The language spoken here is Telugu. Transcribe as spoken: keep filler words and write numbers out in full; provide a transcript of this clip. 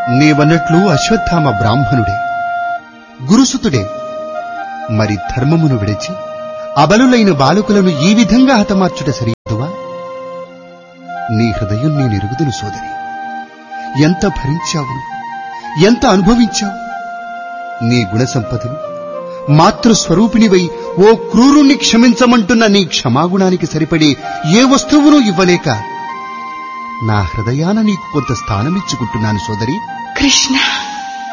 నీవన్నట్లు అశ్వత్థామ బ్రాహ్మణుడే, గురుసుతుడే. మరి ధర్మమును విడిచి అబలులైన బాలకులను ఈ విధంగా హతమార్చుట సరిదువా? నీ హృదయం నేనెరుగుదును సోదరి. ఎంత భరించావు, ఎంత అనుభవించావు. నీ గుణ సంపదలు, మాతృస్వరూపిణివై ఓ క్రూరుణ్ణి క్షమించమంటున్న నీ క్షమాగుణానికి సరిపడి ఏ వస్తువునూ ఇవ్వలేక నా హృదయాన నీకు కొంత స్థానమిచ్చుకుంటున్నాను సోదరి. కృష్ణ